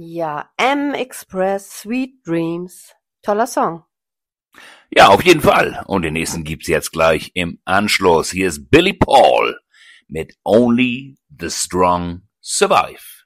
Ja, M-Express, Sweet Dreams. Toller Song. Ja, auf jeden Fall. Und den nächsten gibt's jetzt gleich im Anschluss. Hier ist Billy Paul mit Only the Strong Survive.